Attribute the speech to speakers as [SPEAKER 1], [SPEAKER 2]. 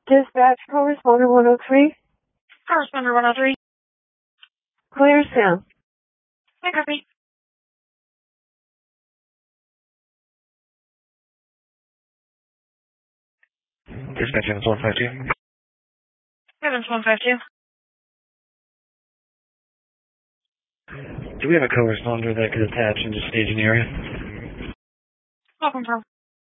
[SPEAKER 1] Dispatch, correspondent 103.
[SPEAKER 2] Correspondent 103.
[SPEAKER 1] Clear sound.
[SPEAKER 2] I copy.
[SPEAKER 3] Dispatch Evans 152.
[SPEAKER 2] Evans 152.
[SPEAKER 3] Do we have a co-responder that could attach and just stage an area?
[SPEAKER 2] Welcome, Tom.